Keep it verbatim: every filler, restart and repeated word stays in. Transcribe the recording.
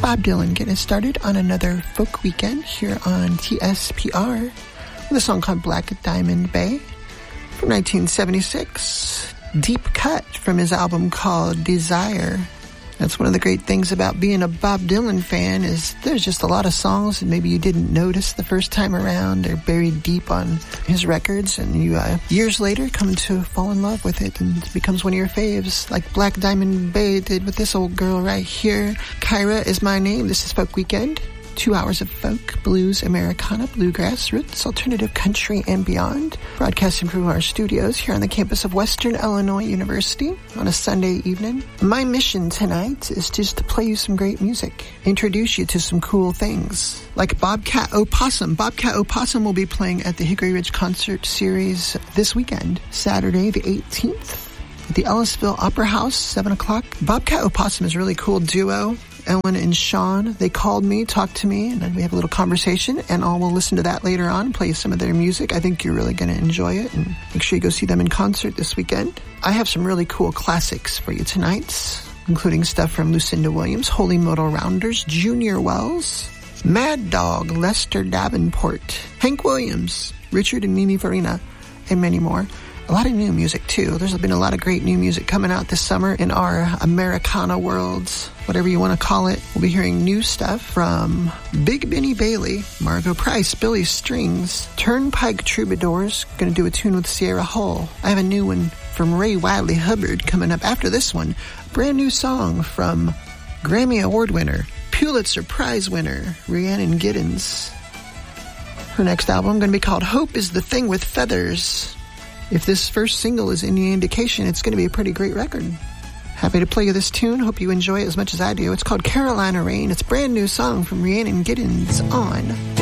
Bob Dylan getting us started on another folk weekend here on T S P R with a song called Black Diamond Bay from nineteen seventy-six. Deep cut from his album called Desire. That's one of the great things about being a Bob Dylan fan is there's just a lot of songs that maybe you didn't notice the first time around. They're buried deep on his records, and you uh, years later come to fall in love with it, and it becomes one of your faves, like Black Diamond Bay did with this old girl right here. Kyra is my name. This is Folk Weekend. Two hours of folk, blues, Americana, bluegrass, roots, alternative country, and beyond. Broadcasting from our studios here on the campus of Western Illinois University on a Sunday evening. My mission tonight is just to play you some great music, introduce you to some cool things, like Bobcat Opossum. Bobcat Opossum will be playing at the Hickory Ridge Concert Series this weekend, Saturday the eighteenth, at the Ellisville Opera House, seven o'clock. Bobcat Opossum is a really cool duo. Ellen and Sean, they called me, talked to me, and then we have a little conversation, and I'll we'll listen to that later on, play some of their music. I think you're really going to enjoy it, and make sure you go see them in concert this weekend. I have some really cool classics for you tonight, including stuff from Lucinda Williams, Holy Modal Rounders, Junior Wells, Mad Dog, Lester Davenport, Hank Williams, Richard and Mimi Farina, and many more. A lot of new music, too. There's been a lot of great new music coming out this summer in our Americana worlds, whatever you want to call it. We'll be hearing new stuff from Big Benny Bailey, Margot Price, Billy Strings, Turnpike Troubadours, going to do a tune with Sierra Hull. I have a new one from Ray Wiley Hubbard coming up after this one. Brand new song from Grammy Award winner, Pulitzer Prize winner, Rhiannon Giddens. Her next album going to be called Hope is the Thing with Feathers. If this first single is any indication, it's going to be a pretty great record. Happy to play you this tune. Hope you enjoy it as much as I do. It's called Carolina Rain. It's a brand new song from Rhiannon Giddens on